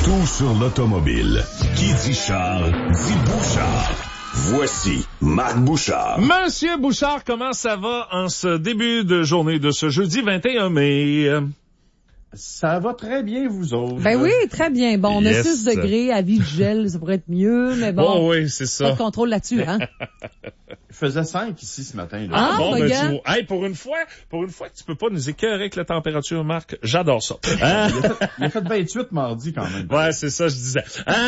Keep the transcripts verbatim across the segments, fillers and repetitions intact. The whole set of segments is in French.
Tout sur l'automobile. Qui dit Charles, dit Bouchard. Voici Marc Bouchard. Monsieur Bouchard, comment ça va en ce début de journée de ce jeudi vingt et un mai? Ça va très bien, vous autres. Ben oui, très bien. Bon, on Yes. a six degrés, avis de gel, ça pourrait être mieux, mais bon. Oh oui, c'est Pas ça. de contrôle là-dessus, hein? Il faisait cinq ici ce matin. Là. Ah, bon, ben, regarde. tu vois. Hey, pour une fois, pour une fois que tu peux pas nous écœurer avec la température, Marc, j'adore ça. Il, a fait, il a fait vingt-huit mardi quand même. Ouais, c'est ça, je disais.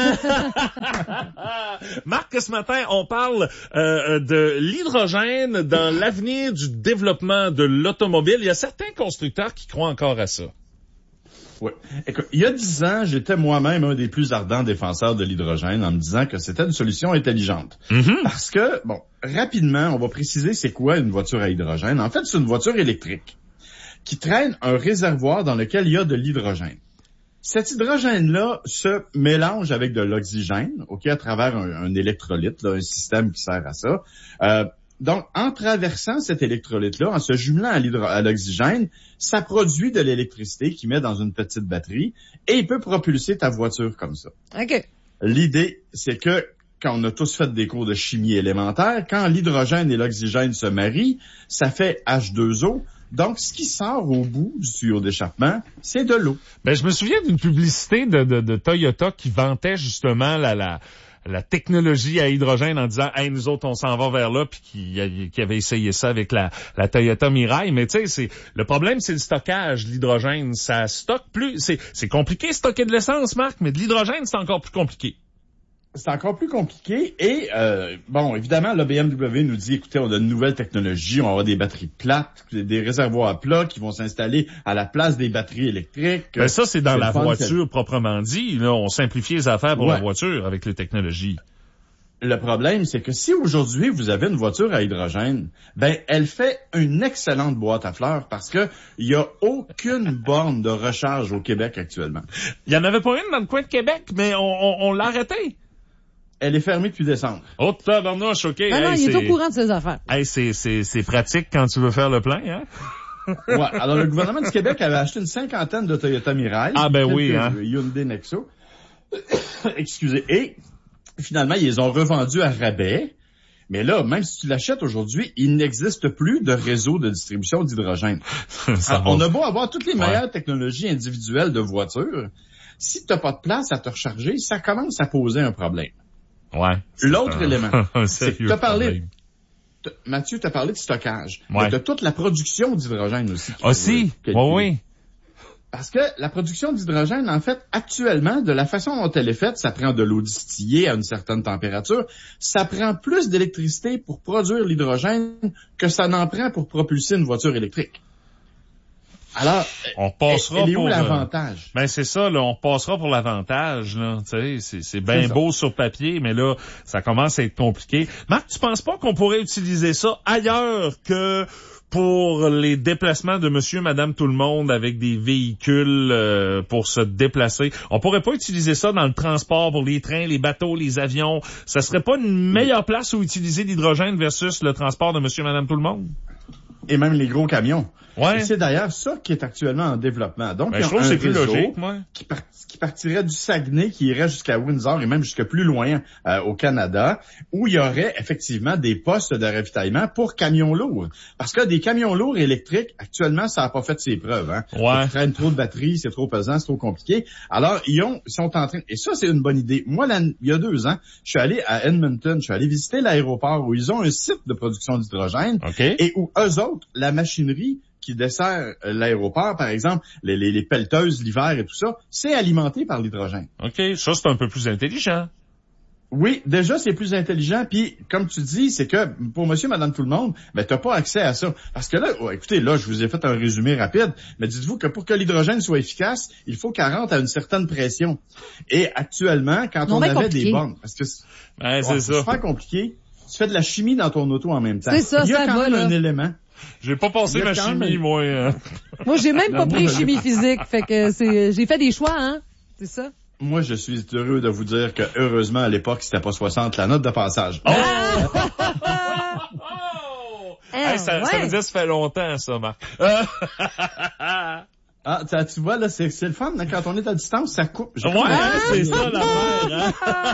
Marc, ce matin, on parle euh, de l'hydrogène dans l'avenir du développement de l'automobile. Il y a certains constructeurs qui croient encore à ça. Oui. Écoute, il y a dix ans, j'étais moi-même un des plus ardents défenseurs de l'hydrogène en me disant que c'était une solution intelligente. Mm-hmm. Parce que, bon, rapidement, on va préciser c'est quoi une voiture à hydrogène. En fait, c'est une voiture électrique qui traîne un réservoir dans lequel il y a de l'hydrogène. Cet hydrogène-là se mélange avec de l'oxygène, ok, à travers un, un électrolyte, là, un système qui sert à ça. Euh, Donc, en traversant cet électrolyte-là, en se jumelant à, l'hydro- à l'oxygène, ça produit de l'électricité qu'il met dans une petite batterie et il peut propulser ta voiture comme ça. OK. L'idée, c'est que quand on a tous fait des cours de chimie élémentaire, quand l'hydrogène et l'oxygène se marient, ça fait H deux O. Donc, ce qui sort au bout du tuyau d'échappement, c'est de l'eau. Ben, je me souviens d'une publicité de, de, de Toyota qui vantait justement la, la, la technologie à hydrogène en disant, hey, nous autres, on s'en va vers là, puis qui, qui avait essayé ça avec la, la Toyota Mirai. Mais tu sais, c'est, le problème, c'est le stockage, l'hydrogène. Ça stocke plus, c'est, c'est compliqué de stocker de l'essence, Marc, mais de l'hydrogène, c'est encore plus compliqué. C'est encore plus compliqué et, euh, bon, évidemment, la B M W nous dit, écoutez, on a de nouvelles technologies, on va avoir des batteries plates, des réservoirs plats qui vont s'installer à la place des batteries électriques. Ben ça, c'est dans C'est la le fun, voiture proprement dit. Là, on simplifie les affaires pour Ouais. la voiture avec les technologies. Le problème, c'est que si aujourd'hui vous avez une voiture à hydrogène, ben elle fait une excellente boîte à fleurs parce que il y a aucune borne de recharge au Québec actuellement. Il y en avait pas une dans le coin de Québec, mais on, on, on l'a arrêté. Elle est fermée depuis décembre. Oh, tabarnouche, OK. Non, non, Hey, il est c'est- au courant de ses affaires. Hey, c'est, c'est, c'est pratique quand tu veux faire le plein, hein? Ouais. Alors le gouvernement du Québec avait acheté une cinquantaine de Toyota Mirai. Ah, ben oui, quelques hein. Hyundai Nexo. Excusez. Et finalement, ils les ont revendus à rabais. Mais là, même si tu l'achètes aujourd'hui, il n'existe plus de réseau de distribution d'hydrogène. Ça Alors, va. on a beau avoir toutes les Ouais. meilleures technologies individuelles de voitures, si tu n'as pas de place à te recharger, ça commence à poser un problème. Ouais. L'autre C'est un- élément, un c'est que sérieux tu as parlé, problème. t- Mathieu, tu as parlé de stockage, Ouais. mais tu as toute la production d'hydrogène aussi. qui Aussi? peut- Oui, oui. Parce que la production d'hydrogène, en fait, actuellement, de la façon dont elle est faite, ça prend de l'eau distillée à une certaine température, ça prend plus d'électricité pour produire l'hydrogène que ça n'en prend pour propulser une voiture électrique. Alors, On passera elle est pour... où euh, l'avantage? Ben c'est ça, là, on passera pour l'avantage, là. Tu sais, c'est, c'est bien C'est ça. beau sur papier, mais là, ça commence à être compliqué. Marc, tu penses pas qu'on pourrait utiliser ça ailleurs que pour les déplacements de monsieur, madame, tout le monde avec des véhicules euh, pour se déplacer? On pourrait pas utiliser ça dans le transport pour les trains, les bateaux, les avions? Ça serait pas une meilleure place où utiliser l'hydrogène versus le transport de monsieur, madame, tout le monde? Et même les gros camions. Ouais. Et c'est d'ailleurs ça qui est actuellement en développement. Donc, Ben, il y je a trouve que un c'est plus réseau logique, moi. qui, part- qui partirait du Saguenay, qui irait jusqu'à Windsor et même jusqu'à plus loin euh, au Canada, où il y aurait effectivement des postes de ravitaillement pour camions lourds. Parce que des camions lourds électriques, actuellement, ça n'a pas fait ses preuves. Hein. Ouais. Ils traînent trop de batteries, c'est trop pesant, c'est trop compliqué. Alors, ils, ont, ils sont en train... Et ça, c'est une bonne idée. Moi, là, il y a deux ans, je suis allé à Edmonton, je suis allé visiter l'aéroport où ils ont un site de production d'hydrogène OK. et où eux autres, la machinerie qui dessert euh, l'aéroport, par exemple, les, les, les pelleteuses l'hiver et tout ça, c'est alimenté par l'hydrogène. OK. Ça, c'est un peu plus intelligent. Oui, déjà, c'est plus intelligent. Puis, comme tu dis, c'est que pour monsieur, madame, tout le monde, ben, t'as pas accès à ça. Parce que là, oh, écoutez, là, je vous ai fait un résumé rapide, mais dites-vous que pour que l'hydrogène soit efficace, il faut qu'elle rentre à une certaine pression. Et actuellement, quand Non, on mais avait compliqué. des bornes, parce que c'est Ben, ouais, c'est c'est ça. super compliqué, tu fais de la chimie dans ton auto en même temps. C'est ça, il y a ça quand va, même là. un élément. J'ai pas passé Il y a ma quand chimie, même- moi. hein. Moi, j'ai même pas Non, pris moi, je- chimie physique, fait que c'est, j'ai fait des choix, hein. C'est ça. Moi, je suis heureux de vous dire que, heureusement, à l'époque, c'était pas soixante la note de passage. Oh! Ah, Hey, ça, ça ouais. veut dire que ça fait longtemps, ça, Marc. Euh, Ah, tu vois, là, c'est, c'est le fun, hein, quand on est à distance, ça coupe. Ouais, hein, c'est ça l'affaire.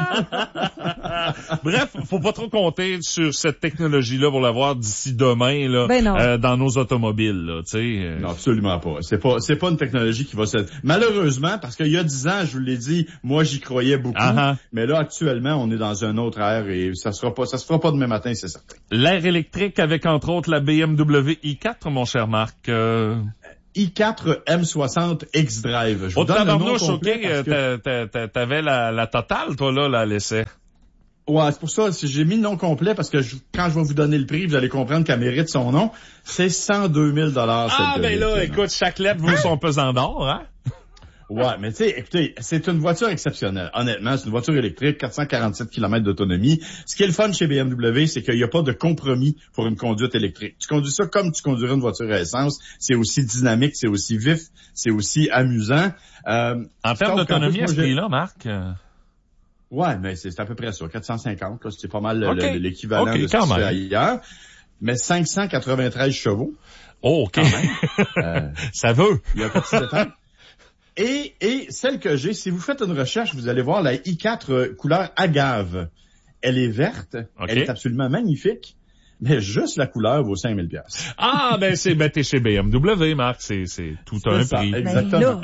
Hein? Bref, faut pas trop compter sur cette technologie-là pour l'avoir d'ici demain là, ben euh, dans nos automobiles. Là, tu sais. Non, absolument pas. C'est pas, c'est pas une technologie qui va se... Malheureusement, parce qu'il y a dix ans, je vous l'ai dit, moi j'y croyais beaucoup, uh-huh. mais là actuellement, on est dans un autre ère et ça sera pas, ça se fera pas demain matin, c'est certain. L'air électrique avec entre autres la B M W i quatre, mon cher Marc. Euh... i quatre M soixante X-Drive. Je vous oh, donne le nom complet okay, que... t'a, t'a, t'avais la, la totale, toi, là, là, à l'essai. Ouais, c'est pour ça, j'ai mis le nom complet parce que je, quand je vais vous donner le prix, vous allez comprendre qu'elle mérite son nom. C'est cent deux mille dollars. Ah, ben là, écoute, chaque lettre vaut son pesant d'or, hein? Ouais, mais tu sais, écoutez, c'est une voiture exceptionnelle. Honnêtement, c'est une voiture électrique, quatre cent quarante-sept kilomètres d'autonomie. Ce qui est le fun chez B M W, c'est qu'il n'y a pas de compromis pour une conduite électrique. Tu conduis ça comme tu conduirais une voiture à essence. C'est aussi dynamique, c'est aussi vif, c'est aussi amusant. Euh, en termes d'autonomie, à ce prix-là, Marc? Euh... Ouais, mais c'est, c'est à peu près ça. quatre cent cinquante, là, c'est pas mal okay. le, l'équivalent okay, de ce qui se fait ailleurs. Mais cinq cent quatre-vingt-treize chevaux. Oh, OK. euh, ça veut. Il y a un petit détail. Et, et celle que j'ai, si vous faites une recherche, vous allez voir la i quatre euh, couleur agave. Elle est verte, okay. Elle est absolument magnifique, mais juste la couleur vaut cinq mille dollars. Ah, ben c'est ben t'es chez B M W, Marc, c'est, c'est tout c'est un ça, prix. Exactement.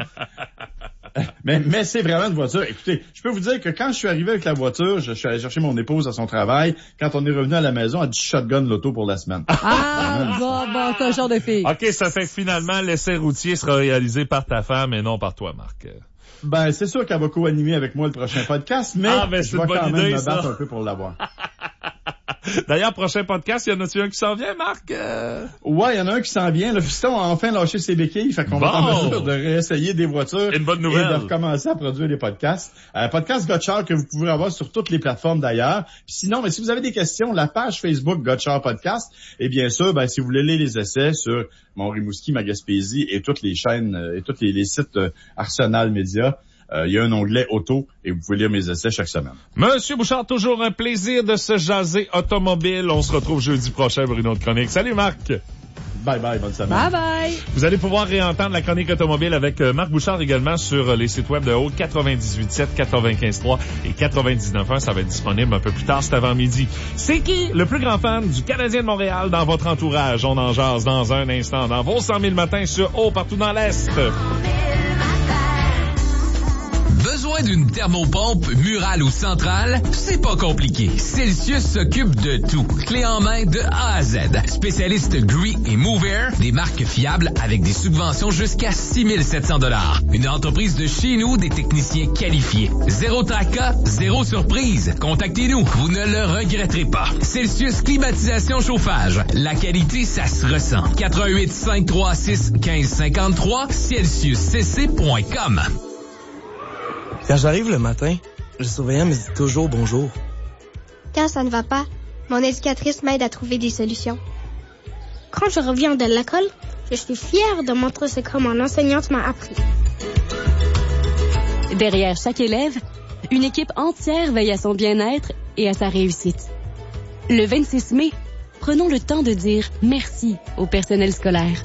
mais, mais c'est vraiment une voiture. Écoutez, je peux vous dire que quand je suis arrivé avec la voiture, je, je suis allé chercher mon épouse à son travail. Quand on est revenu à la maison, elle a dit shotgun l'auto pour la semaine. Ah, bon, bon, c'est un genre de fille. OK, ça fait que finalement, l'essai routier sera réalisé par ta femme et non par toi, Marc. Ben, c'est sûr qu'elle va co-animer avec moi le prochain podcast, mais, ah, ben, je vais quand idée, même me ça. battre un peu pour l'avoir. D'ailleurs, prochain podcast, il y en a-tu un qui s'en vient, Marc? Euh... Ouais, il y en a un qui s'en vient. Le fiston a enfin lâché ses béquilles, fait qu'on bon. va être en mesure de réessayer des voitures. Une bonne nouvelle. Et de recommencer à produire des podcasts. Euh, podcast Gotchard que vous pouvez avoir sur toutes les plateformes d'ailleurs. Puis sinon, mais si vous avez des questions, la page Facebook Gotchard Podcast. Et bien sûr, ben, si vous voulez lire les essais sur Mont-Rimouski, ma Gaspésie et toutes les chaînes euh, et tous les, les sites euh, Arsenal Média, il euh, y a un onglet auto et vous pouvez lire mes essais chaque semaine. Monsieur Bouchard, toujours un plaisir de se jaser automobile. On se retrouve jeudi prochain pour une autre chronique. Salut Marc! Bye bye, bonne semaine. Bye bye! Vous allez pouvoir réentendre la chronique automobile avec Marc Bouchard également sur les sites web de Haute quatre-vingt-dix-huit sept, quatre-vingt-quinze trois et quatre-vingt-dix-neuf un. Ça va être disponible un peu plus tard cet avant-midi. C'est qui le plus grand fan du Canadien de Montréal dans votre entourage? On en jase dans un instant dans vos cent mille matins sur Haut partout dans l'Est. Besoin d'une thermopompe murale ou centrale? C'est pas compliqué. Celsius s'occupe de tout. Clé en main de A à Z. Spécialiste Gree et Move Air, des marques fiables avec des subventions jusqu'à six mille sept cents dollars. Une entreprise de chez nous, des techniciens qualifiés. Zéro tracas, zéro surprise. Contactez-nous, vous ne le regretterez pas. Celsius Climatisation Chauffage. La qualité, ça se ressent. quatre un huit, cinq trois six, un cinq cinq trois, celsius c c point com. Quand j'arrive le matin, le surveillant me dit toujours bonjour. Quand ça ne va pas, mon éducatrice m'aide à trouver des solutions. Quand je reviens de l'école, je suis fière de montrer ce que mon enseignante m'a appris. Derrière chaque élève, une équipe entière veille à son bien-être et à sa réussite. Le vingt-six mai, prenons le temps de dire merci au personnel scolaire.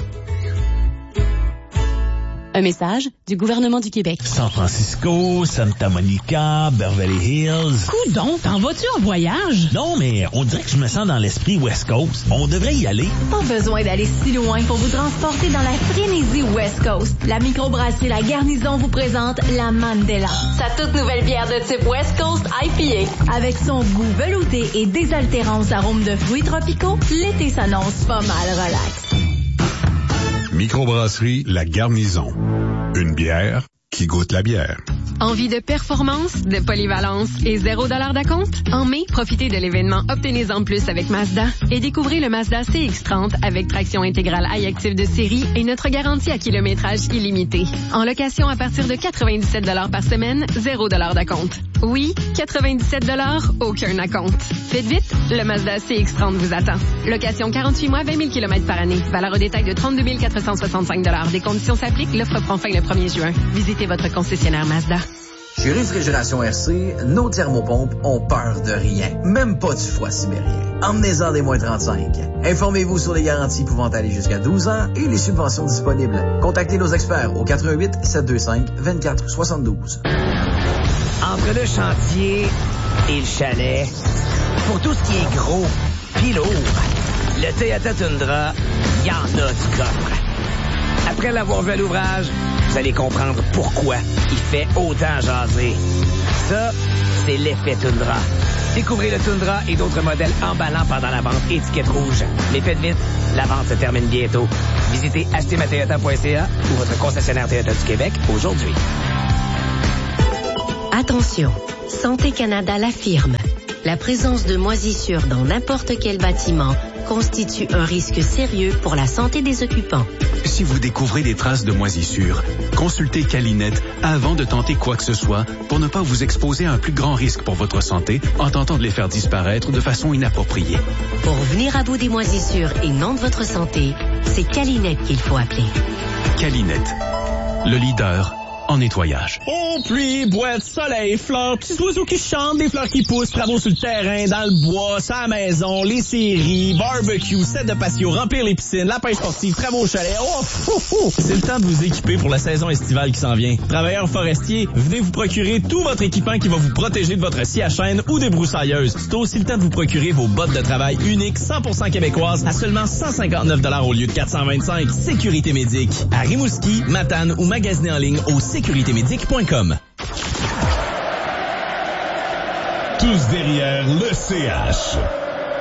Un message du gouvernement du Québec. San Francisco, Santa Monica, Beverly Hills. Coudon, t'en vas-tu en voyage? Non, mais on dirait que je me sens dans l'esprit West Coast. On devrait y aller. Pas besoin d'aller si loin pour vous transporter dans la frénésie West Coast. La microbrasserie La Garnison vous présente la Mandela. Sa toute nouvelle bière de type West Coast I P A. Avec son goût velouté et désaltérant aux arômes de fruits tropicaux, l'été s'annonce pas mal relax. Microbrasserie La Garnison. Une bière qui goûte la bière. Envie de performance, de polyvalence et zéro dollar d'acompte? En mai, profitez de l'événement Obtenez-en plus avec Mazda et découvrez le Mazda C X trente avec traction intégrale iActive de série et notre garantie à kilométrage illimité. En location à partir de quatre-vingt-dix-sept dollars par semaine, zéro dollar d'acompte. Oui, quatre-vingt-dix-sept dollars, aucun acompte. Faites vite, le Mazda C X trente vous attend. Location quarante-huit mois, vingt mille kilomètres par année. Valeur au détail de trente-deux mille quatre cent soixante-cinq dollars. Des conditions s'appliquent. L'offre prend fin le premier juin. Visitez votre concessionnaire Mazda. Chez Réfrigération R C, nos thermopompes ont peur de rien, même pas du froid sibérien. Emmenez-en des moins trente-cinq. Informez-vous sur les garanties pouvant aller jusqu'à douze ans et les subventions disponibles. Contactez nos experts au quatre un huit, sept deux cinq, deux quatre sept deux. Entre le chantier et le chalet, pour tout ce qui est gros pis lourd, le Toyota Tundra, y en a du coffre. Après l'avoir vu à l'ouvrage, vous allez comprendre pourquoi il fait autant jaser. Ça, c'est l'effet Tundra. Découvrez le Tundra et d'autres modèles emballants pendant la vente étiquette rouge. Mais faites vite, la vente se termine bientôt. Visitez acheter ma toyota point c a ou votre concessionnaire Toyota du Québec aujourd'hui. Attention, Santé Canada l'affirme. La présence de moisissures dans n'importe quel bâtiment constitue un risque sérieux pour la santé des occupants. Si vous découvrez des traces de moisissures, consultez Calinette avant de tenter quoi que ce soit pour ne pas vous exposer à un plus grand risque pour votre santé en tentant de les faire disparaître de façon inappropriée. Pour venir à bout des moisissures et non de votre santé, c'est Calinette qu'il faut appeler. Calinette, le leader en nettoyage. Oh, pluie, boîte, soleil, fleurs, petits oiseaux qui chantent, des fleurs qui poussent, travaux sur le terrain, dans le bois, sur la maison, les séries, barbecue, set de patio, remplir les piscines, la pêche sportive, travaux au chalet. Oh, fou, fou. C'est le temps de vous équiper pour la saison estivale qui s'en vient. Travailleurs forestiers, venez vous procurer tout votre équipement qui va vous protéger de votre scie à chaîne ou des broussailleuses. C'est aussi le temps de vous procurer vos bottes de travail uniques cent pour cent québécoises à seulement cent cinquante-neuf dollars au lieu de quatre cent vingt-cinq. Sécurité Médic. À Rimouski, Matane ou magasiner en ligne au sécurité médic point com. Tous derrière le C H.